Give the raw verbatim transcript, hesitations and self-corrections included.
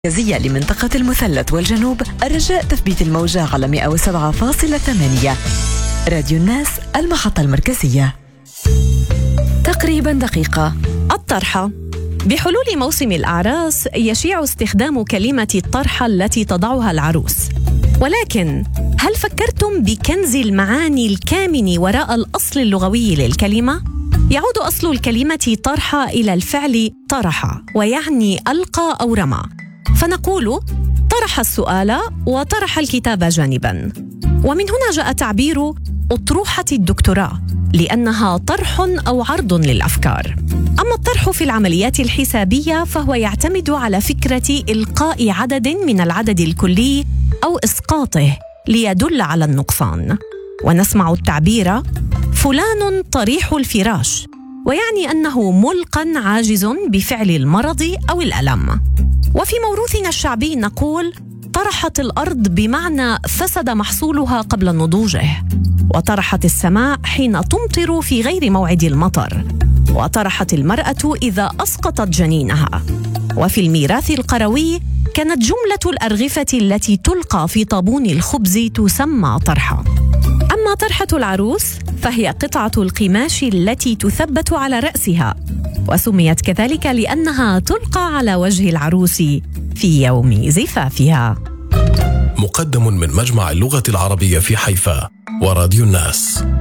المركزية لمنطقة المثلث والجنوب الرجاء تثبيت الموجة على مئة وسبعة فاصلة ثمانية. راديو الناس المحطة المركزية. تقريبا دقيقة. الطرحة. بحلول موسم الأعراس يشيع استخدام كلمة الطرحة التي تضعها العروس، ولكن هل فكرتم بكنز المعاني الكامن وراء الأصل اللغوي للكلمة؟ يعود أصل الكلمة طرحة إلى الفعل طرح، ويعني ألقى أو رمى، فنقول طرح السؤال وطرح الكتاب جانباً. ومن هنا جاء تعبير أطروحة الدكتوراه، لأنها طرح أو عرض للأفكار. أما الطرح في العمليات الحسابية فهو يعتمد على فكرة إلقاء عدد من العدد الكلي أو إسقاطه ليدل على النقصان. ونسمع التعبير فلان طريح الفراش، ويعني أنه ملقى عاجز بفعل المرض أو الألم. وفي موروثنا الشعبي نقول طرحت الأرض بمعنى فسد محصولها قبل نضوجه، وطرحت السماء حين تمطر في غير موعد المطر، وطرحت المرأة إذا أسقطت جنينها. وفي الميراث القروي كانت جملة الأرغفة التي تلقى في طابون الخبز تسمى طرحة. أما طرحة العروس فهي قطعة القماش التي تثبت على رأسها، وسميت كذلك لأنها تلقى على وجه العروس في يوم زفافها. مقدم من مجمع اللغة العربية في حيفا وراديو الناس.